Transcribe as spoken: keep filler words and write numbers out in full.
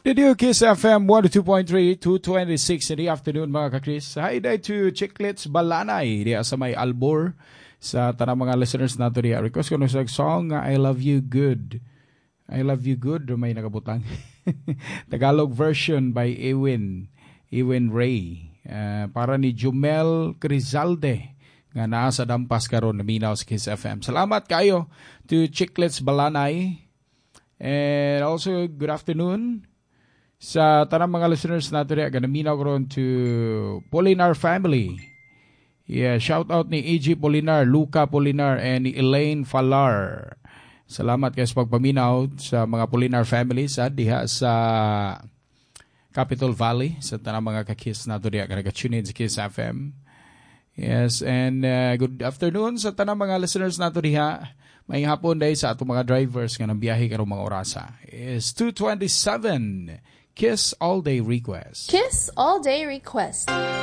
Radio Kiss F M one oh two point three, two twenty-six in the afternoon mga ka-Chris. Hi day to Chicklets Balanay diya sa may Albor sa tanang mga listeners nato diya. Request ko na sa song nga I Love You Good. I Love You Good may nakabutang. Tagalog version by Ewin Ewin Ray. Uh, para ni Jumel Crizalde nga naa sa dampas karon naminaw sa Kiss F M. Salamat kayo to Chicklets Balanay. And also good afternoon sa tanang mga listeners natin rin, ganaminaw ko ron to Polinar family. Yeah, shout out ni A J Polinar, Luca Polinar, and ni Elaine Falar. Salamat kayo sa pagpaminaw sa mga Polinar families at diha sa Capital Valley, sa tanang mga kakis natin rin, ganaga-tune in sa Kiss F M. Yes, and uh, good afternoon sa tanang mga listeners natin diha. May hapon dahil sa atong mga drivers nga nang biyahe karong mga orasa. Is two twenty-seven. Kiss All Day Request. Kiss All Day Request.